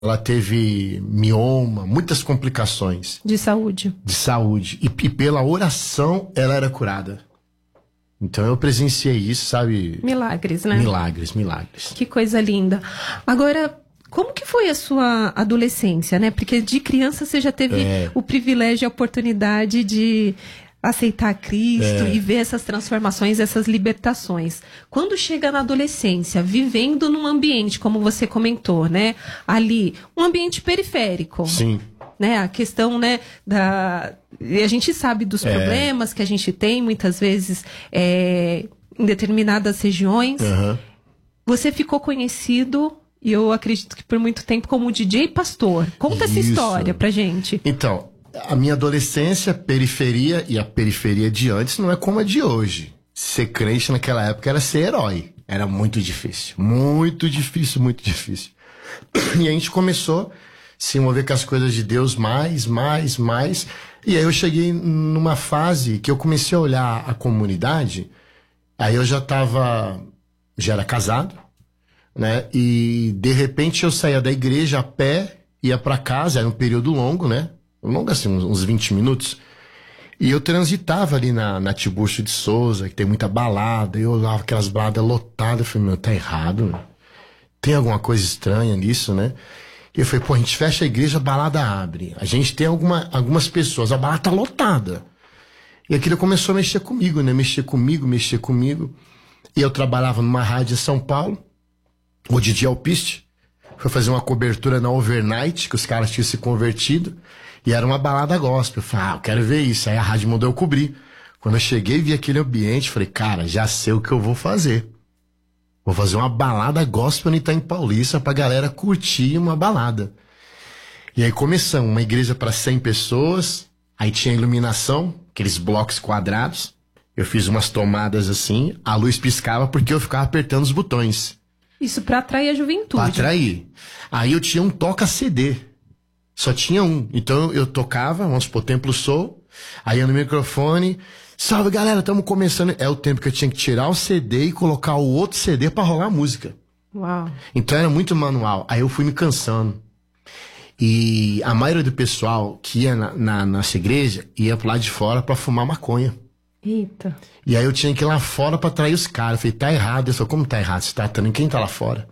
Ela teve mioma, muitas complicações. De saúde. De saúde. E pela oração, ela era curada. Então eu presenciei isso, sabe? Milagres, né? Milagres, milagres. Que coisa linda. Agora, como que foi a sua adolescência, né? Porque de criança você já teve o privilégio e a oportunidade de aceitar Cristo e ver essas transformações, essas libertações. Quando chega na adolescência, vivendo num ambiente, como você comentou, né? Ali, um ambiente periférico. Sim. Né? A questão, né, e a gente sabe dos problemas que a gente tem, muitas vezes, em determinadas regiões. Uhum. Você ficou conhecido, e eu acredito que por muito tempo, como DJ Pastor. Conta essa história pra gente. Então, a minha adolescência, periferia, e a periferia de antes não é como a de hoje. Ser crente naquela época era ser herói. Era muito difícil. Muito difícil, muito difícil. E a gente começou a se envolver com as coisas de Deus mais. E aí eu cheguei numa fase que eu comecei a olhar a comunidade. Aí eu já era casado, né? E de repente eu saía da igreja a pé, ia pra casa, era um período longo, né? Longo assim, uns 20 minutos. E eu transitava ali na Tiburcio de Souza, que tem muita balada. Eu olhava aquelas baladas lotadas. Eu falei, meu, tá errado, meu. Tem alguma coisa estranha nisso, né? E eu falei, pô, a gente fecha a igreja, a balada abre. A gente tem algumas pessoas, a balada tá lotada. E aquilo começou a mexer comigo, né? Mexer comigo. E eu trabalhava numa rádio em São Paulo, o DJ Alpiste. Foi fazer uma cobertura na Overnight, que os caras tinham se convertido. E era uma balada gospel. Eu falei, eu quero ver isso. Aí a rádio mandou eu cobrir. Quando eu cheguei e vi aquele ambiente, falei, cara, já sei o que eu vou fazer. Vou fazer uma balada gospel no Itaim Paulista pra galera curtir uma balada. E aí começamos, uma igreja para 100 pessoas. Aí tinha iluminação, aqueles blocos quadrados. Eu fiz umas tomadas assim, a luz piscava porque eu ficava apertando os botões. Isso pra atrair a juventude. Pra atrair. Aí eu tinha um toca-CD. Só tinha um. Então eu tocava, vamos supor, Templo Soul. Aí eu no microfone, salve galera, estamos começando. É o tempo que eu tinha que tirar o CD e colocar o outro CD pra rolar a música. Uau. Então era muito manual. Aí eu fui me cansando. E a maioria do pessoal que ia na nossa igreja ia pro lado de fora pra fumar maconha. Eita. E aí eu tinha que ir lá fora pra atrair os caras. Eu falei, tá errado. Eu falei, como tá errado? Você tá tratando quem tá lá fora?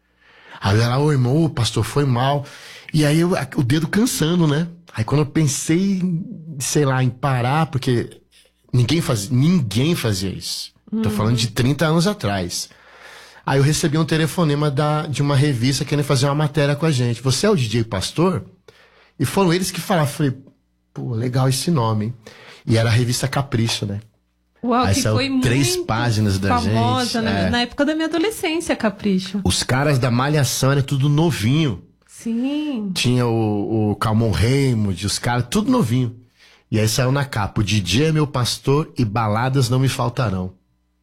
Aí ela, ô irmão, o pastor foi mal. E aí o dedo cansando, né? Aí quando eu pensei, sei lá, em parar, porque ninguém fazia isso. Tô falando de 30 anos atrás. Aí eu recebi um telefonema de uma revista querendo fazer uma matéria com a gente. Você é o DJ Pastor? E foram eles que falaram. Falei, pô, legal esse nome, hein? E era a revista Capricho, né? Uau, aí que saiu foi 3 muito páginas da famosa, gente. né? Na época da minha adolescência, Capricho. Os caras da Malhação era tudo novinho. Sim. Tinha o Calmon Raymond, os caras, tudo novinho. E aí saiu na capa, o DJ é meu pastor e baladas não me faltarão.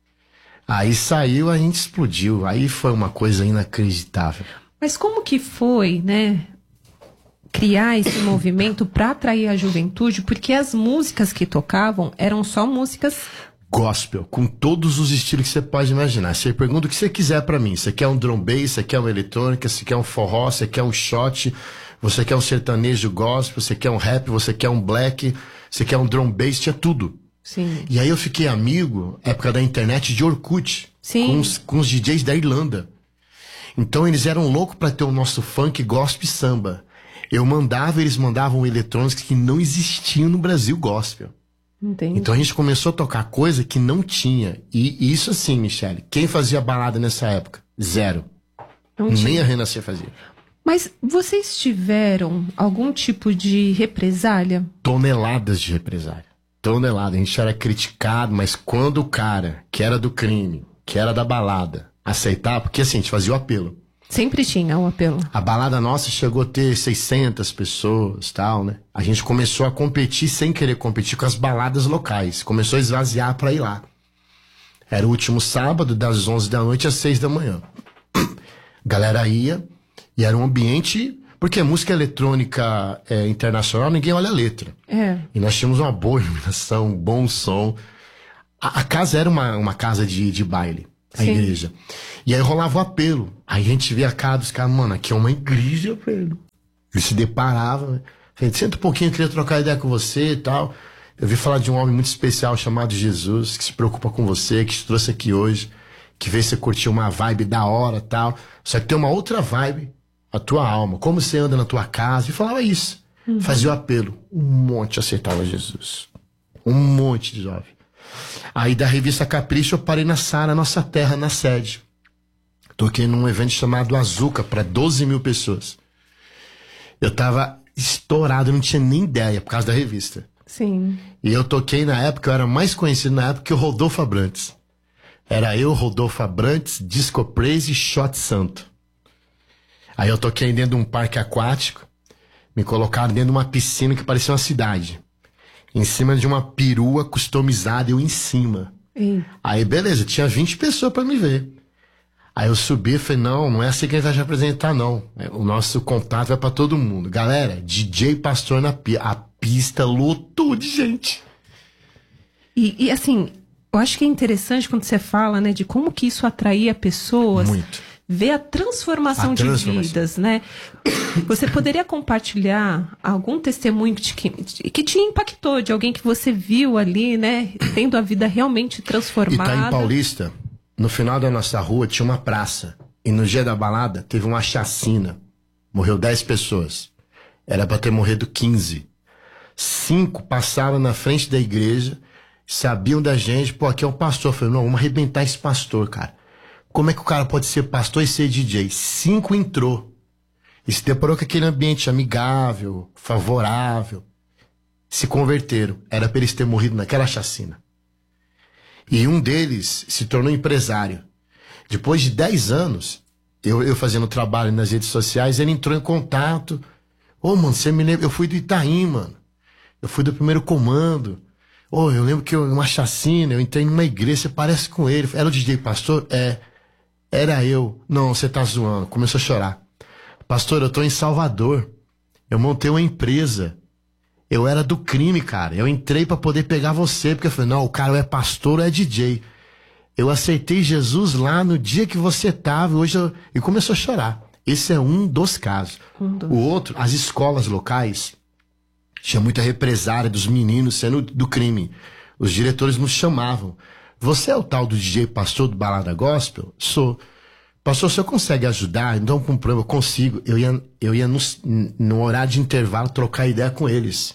Aí saiu, a gente explodiu. Aí foi uma coisa inacreditável. Mas como que foi, né, criar esse movimento para atrair a juventude? Porque as músicas que tocavam eram só músicas gospel, com todos os estilos que você pode imaginar. Você pergunta o que você quiser pra mim. Você quer um drum bass, você quer uma eletrônica, você quer um forró, você quer um shot, você quer um sertanejo gospel, você quer um rap, você quer um black, você quer um drum bass, tinha tudo. Sim. E aí eu fiquei amigo, época da internet, de Orkut. Sim. Com os DJs da Irlanda. Então eles eram loucos pra ter o nosso funk, gospel e samba. Eu mandava, eles mandavam eletrônicos que não existiam no Brasil gospel. Entendi. Então a gente começou a tocar coisa que não tinha. E isso assim, Michele, quem fazia balada nessa época? Zero. Nem a Renascer fazia. Mas vocês tiveram algum tipo de represália? Toneladas de represália. Tonelada. A gente era criticado, mas quando o cara que era do crime, que era da balada, aceitava, porque assim, a gente fazia o apelo. Sempre tinha um apelo. A balada nossa chegou a ter 600 pessoas, tal, né? A gente começou a competir sem querer competir com as baladas locais. Começou a esvaziar pra ir lá. Era o último sábado, das 11 da noite às 6 da manhã. Galera ia, e era um ambiente... Porque música eletrônica internacional, ninguém olha a letra. É. E nós tínhamos uma boa iluminação, um bom som. A casa era uma casa de baile. a igreja. E aí rolava o apelo. Aí a gente via a cara dos caras, mano, aqui é uma igreja, velho. Ele se deparava, né? Falei, senta um pouquinho, eu queria trocar ideia com você e tal. Eu vi falar de um homem muito especial chamado Jesus, que se preocupa com você, que te trouxe aqui hoje, que veio você curtir uma vibe da hora e tal. Só que tem uma outra vibe, a tua alma, como você anda na tua casa. E falava isso. Fazia o apelo. Um monte aceitava Jesus. Um monte de jovem. Aí da revista Capricho eu parei na Sara, Nossa Terra, na sede. Toquei num evento chamado Azuca para 12 mil pessoas. Eu tava estourado, não tinha nem ideia por causa da revista. Sim. E eu toquei na época, eu era mais conhecido na época que o Rodolfo Abrantes. Era eu, Rodolfo Abrantes, Disco Praise e Shot Santo. Aí eu toquei dentro de um parque aquático, me colocaram dentro de uma piscina que parecia uma cidade. Em cima de uma perua customizada, eu em cima. Aí beleza, tinha 20 pessoas pra me ver. Aí eu subi e falei, não é assim que a gente vai te apresentar, não. O nosso contato vai pra todo mundo. Galera, DJ Pastor na pista. A pista lotou de gente. E assim, eu acho que é interessante quando você fala, né, de como que isso atraía pessoas. Muito. Ver a transformação de vidas, né? Você poderia compartilhar algum testemunho que te impactou, de alguém que você viu ali, né, tendo a vida realmente transformada? Itaim Paulista, no final da nossa rua tinha uma praça. E no dia da balada teve uma chacina. Morreu 10 pessoas. Era pra ter morrido 15. 5 passaram na frente da igreja, sabiam da gente, pô, aqui é um pastor. Eu falei, não, vamos arrebentar esse pastor, cara. Como é que o cara pode ser pastor e ser DJ? 5 entrou. E se deparou com aquele ambiente amigável, favorável. Se converteram. Era pra eles terem morrido naquela chacina. E um deles se tornou empresário. Depois de 10 anos, eu fazendo trabalho nas redes sociais, ele entrou em contato. Ô, mano, você me lembra? Eu fui do Itaim, mano. Eu fui do primeiro comando. Ô, eu lembro que uma chacina, eu entrei numa igreja, você parece com ele. Era o DJ Pastor? Era eu. Não, você tá zoando. Começou a chorar. Pastor, eu tô em Salvador. Eu montei uma empresa. Eu era do crime, cara. Eu entrei pra poder pegar você, porque eu falei, não, o cara é pastor ou é DJ. Eu aceitei Jesus lá no dia que você tava, e começou a chorar. Esse é um dos casos. O outro, as escolas locais, tinha muita represária dos meninos sendo do crime. Os diretores nos chamavam. Você é o tal do DJ Pastor do Balada Gospel? Sou. Pastor, o senhor consegue ajudar? Então, com um problema, eu consigo. Eu ia no horário de intervalo trocar ideia com eles.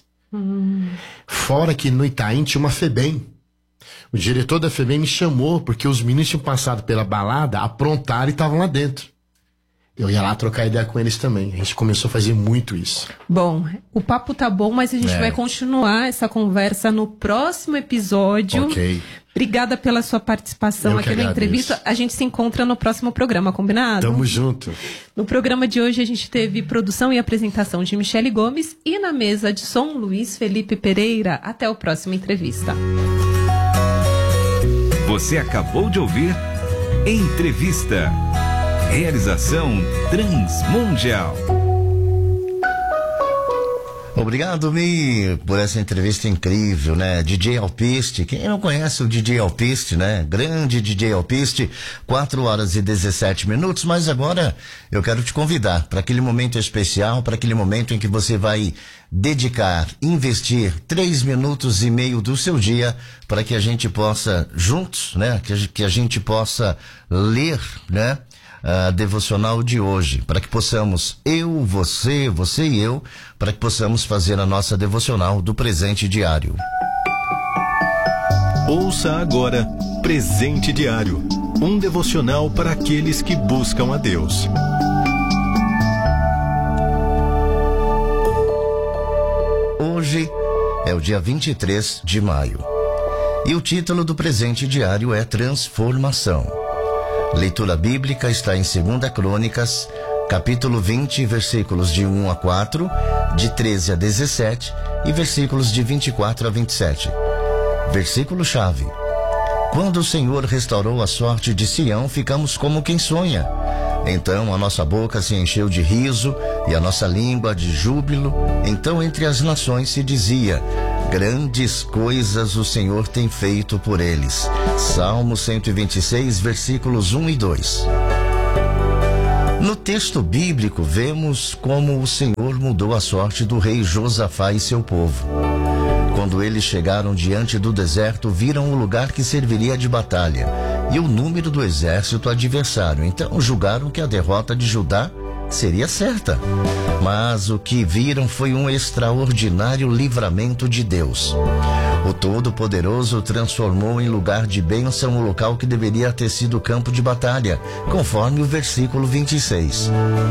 Fora que no Itaim tinha uma FEBEM. O diretor da FEBEM me chamou porque os meninos tinham passado pela balada, aprontaram e estavam lá dentro. Eu ia lá trocar ideia com eles também. A gente começou a fazer muito isso. Bom, o papo tá bom, mas a gente vai continuar essa conversa no próximo episódio. Ok. Obrigada pela sua participação aqui na entrevista. A gente se encontra no próximo programa, combinado? Tamo junto. No programa de hoje a gente teve produção e apresentação de Michele Gomes e na mesa de som Luiz Felipe Pereira. Até o próximo entrevista. Você acabou de ouvir Entrevista. Realização Transmundial. Obrigado, Mi, por essa entrevista incrível, né? DJ Alpiste, quem não conhece o DJ Alpiste, né? Grande DJ Alpiste, 4 horas e 17 minutos, mas agora eu quero te convidar para aquele momento especial, para aquele momento em que você vai dedicar, investir 3 minutos e meio do seu dia para que a gente possa, juntos, né? Que a gente possa ler, né? A devocional de hoje, para que possamos, eu, você e eu, para que possamos fazer a nossa devocional do presente diário. Ouça agora Presente Diário, um devocional para aqueles que buscam a Deus. Hoje é o dia 23 de maio e o título do presente diário é Transformação. Leitura bíblica está em 2 Crônicas, capítulo 20, versículos de 1 a 4, de 13 a 17 e versículos de 24 a 27. Versículo-chave. Quando o Senhor restaurou a sorte de Sião, ficamos como quem sonha. Então a nossa boca se encheu de riso e a nossa língua de júbilo. Então entre as nações se dizia: Grandes coisas o Senhor tem feito por eles. Salmo 126, versículos 1 e 2. No texto bíblico, vemos como o Senhor mudou a sorte do rei Josafá e seu povo. Quando eles chegaram diante do deserto, viram o lugar que serviria de batalha e o número do exército adversário. Então julgaram que a derrota de Judá seria certa. Mas o que viram foi um extraordinário livramento de Deus. O Todo-Poderoso transformou em lugar de bênção o local que deveria ter sido campo de batalha, conforme o versículo 26.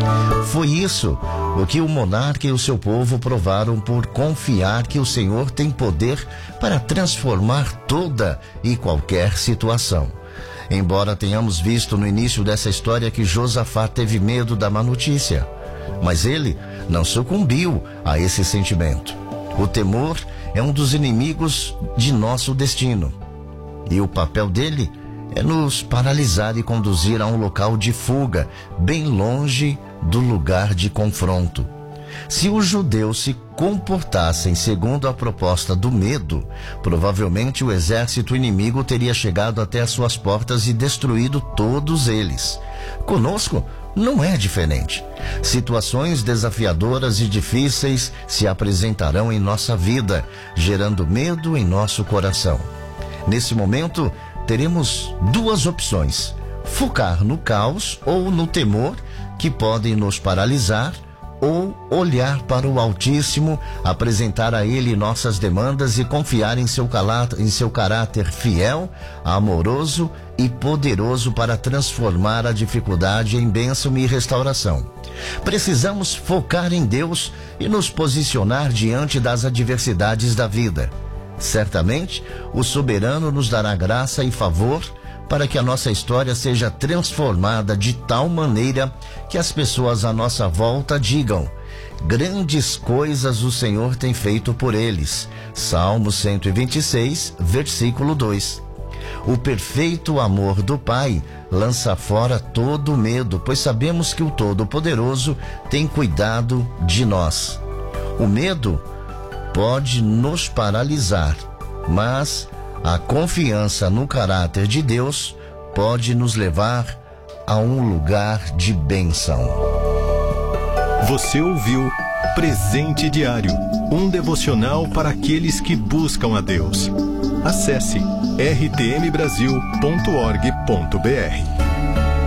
Foi isso o que o monarca e o seu povo provaram por confiar que o Senhor tem poder para transformar toda e qualquer situação. Embora tenhamos visto no início dessa história que Josafá teve medo da má notícia, mas ele não sucumbiu a esse sentimento. O temor é um dos inimigos de nosso destino, e o papel dele é nos paralisar e conduzir a um local de fuga, bem longe do lugar de confronto. Se os judeus se comportassem segundo a proposta do medo, provavelmente o exército inimigo teria chegado até as suas portas e destruído todos eles. Conosco não é diferente. Situações desafiadoras e difíceis se apresentarão em nossa vida, gerando medo em nosso coração. Nesse momento, teremos duas opções: focar no caos ou no temor, que podem nos paralisar, ou olhar para o Altíssimo, apresentar a Ele nossas demandas e confiar em seu caráter fiel, amoroso e poderoso para transformar a dificuldade em bênção e restauração. Precisamos focar em Deus e nos posicionar diante das adversidades da vida. Certamente, o soberano nos dará graça e favor para que a nossa história seja transformada de tal maneira que as pessoas à nossa volta digam: grandes coisas o Senhor tem feito por eles. Salmo 126, versículo 2. O perfeito amor do Pai lança fora todo o medo, pois sabemos que o Todo-Poderoso tem cuidado de nós. O medo pode nos paralisar, mas a confiança no caráter de Deus pode nos levar a um lugar de bênção. Você ouviu Presente Diário, um devocional para aqueles que buscam a Deus. Acesse rtmbrasil.org.br.